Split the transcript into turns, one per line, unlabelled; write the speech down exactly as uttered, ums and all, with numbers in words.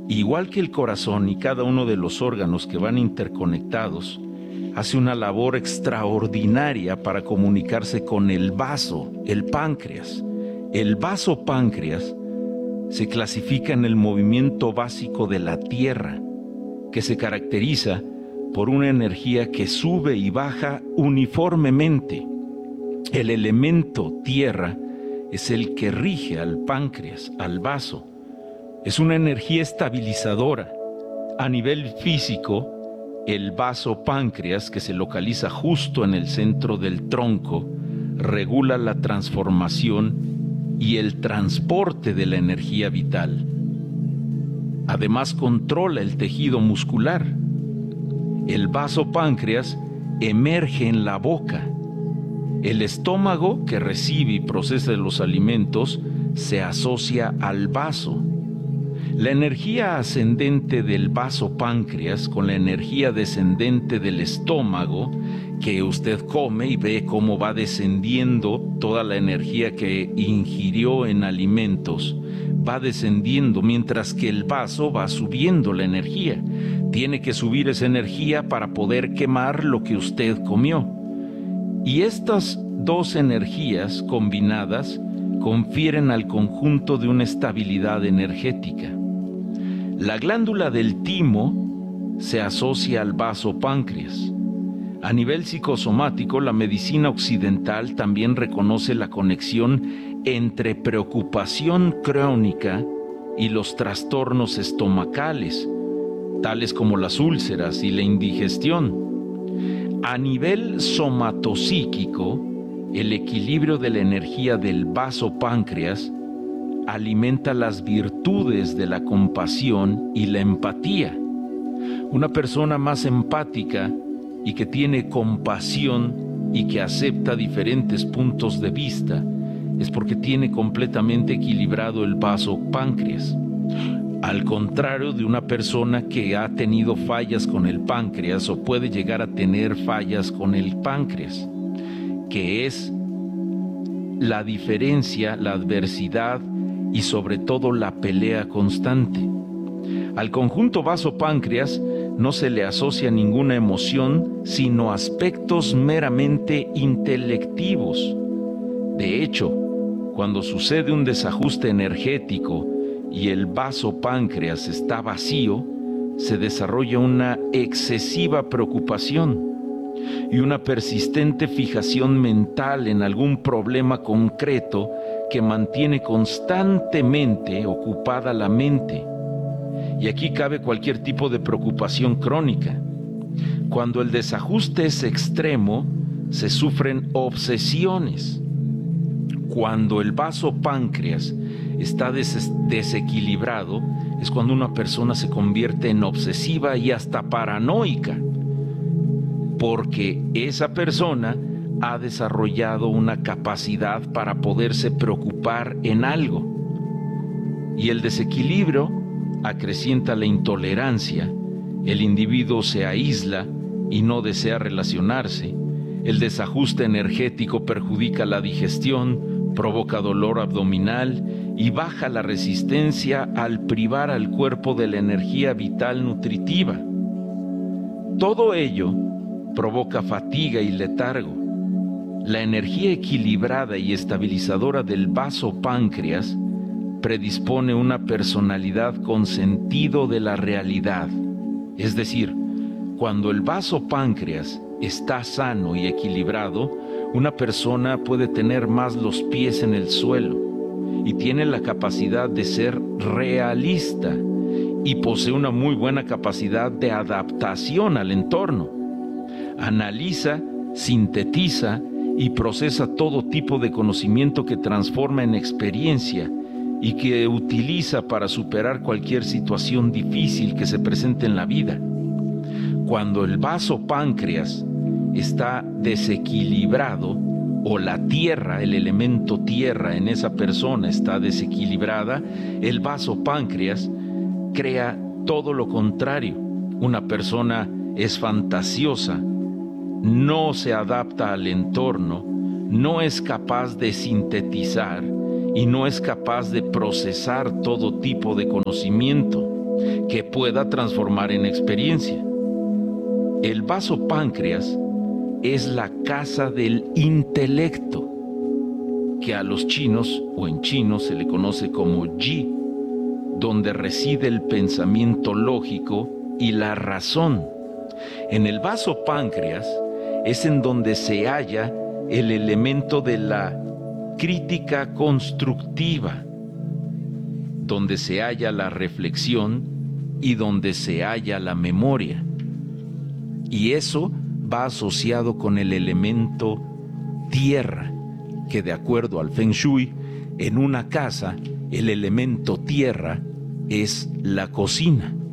igual que el corazón y cada uno de los órganos que van interconectados, hace una labor extraordinaria para comunicarse con el vaso, el páncreas. El vaso páncreas se clasifica en el movimiento básico de la Tierra, que se caracteriza por una energía que sube y baja uniformemente. El elemento Tierra es el que rige al páncreas, al vaso. Es una energía estabilizadora. A nivel físico, el vaso páncreas, que se localiza justo en el centro del tronco, regula la transformación y el transporte de la energía vital. Además, controla el tejido muscular. El vaso páncreas emerge en la boca. El estómago, que recibe y procesa los alimentos, se asocia al vaso. La energía ascendente del vaso páncreas con la energía descendente del estómago, que usted come y ve cómo va descendiendo toda la energía que ingirió en alimentos, va descendiendo, mientras que el vaso va subiendo la energía. Tiene que subir esa energía para poder quemar lo que usted comió. Y estas dos energías combinadas confieren al conjunto de una estabilidad energética. La glándula del timo se asocia al vaso páncreas. A nivel psicosomático, la medicina occidental también reconoce la conexión entre preocupación crónica y los trastornos estomacales, tales como las úlceras y la indigestión. A nivel somatopsíquico, el equilibrio de la energía del vaso páncreas alimenta las virtudes de la compasión y la empatía. Una persona más empática y que tiene compasión y que acepta diferentes puntos de vista es porque tiene completamente equilibrado el vaso páncreas. Al contrario de una persona que ha tenido fallas con el páncreas o puede llegar a tener fallas con el páncreas, que es la diferencia, la adversidad y sobre todo la pelea constante. Al conjunto vaso-páncreas no se le asocia ninguna emoción, sino aspectos meramente intelectivos. De hecho, cuando sucede un desajuste energético y el vaso-páncreas está vacío, se desarrolla una excesiva preocupación y una persistente fijación mental en algún problema concreto que mantiene constantemente ocupada la mente. Y aquí cabe cualquier tipo de preocupación crónica. Cuando el desajuste es extremo, se sufren obsesiones. Cuando el vaso páncreas está des- desequilibrado, es cuando una persona se convierte en obsesiva y hasta paranoica, porque esa persona ha desarrollado una capacidad para poderse preocupar en algo. Y el desequilibrio acrecienta la intolerancia, el individuo se aísla y no desea relacionarse, el desajuste energético perjudica la digestión, provoca dolor abdominal y baja la resistencia al privar al cuerpo de la energía vital nutritiva. Todo ello provoca fatiga y letargo. La energía equilibrada y estabilizadora del vaso páncreas predispone una personalidad con sentido de la realidad. Es decir, cuando el vaso páncreas está sano y equilibrado, una persona puede tener más los pies en el suelo y tiene la capacidad de ser realista y posee una muy buena capacidad de adaptación al entorno. Analiza, sintetiza y procesa todo tipo de conocimiento que transforma en experiencia y que utiliza para superar cualquier situación difícil que se presente en la vida. Cuando el vaso páncreas está desequilibrado, o la tierra, el elemento tierra en esa persona está desequilibrada, el vaso páncreas crea todo lo contrario. Una persona es fantasiosa, no se adapta al entorno, no es capaz de sintetizar y no es capaz de procesar todo tipo de conocimiento. que pueda transformar en experiencia. El vaso páncreas es la casa del intelecto, que a los chinos o en chino se le conoce como Yi, donde reside el pensamiento lógico y la razón. En el vaso páncreas es en donde se halla el elemento de la crítica constructiva, donde se halla la reflexión y donde se halla la memoria. Y eso va asociado con el elemento tierra, que de acuerdo al Feng Shui, en una casa el elemento tierra es la cocina.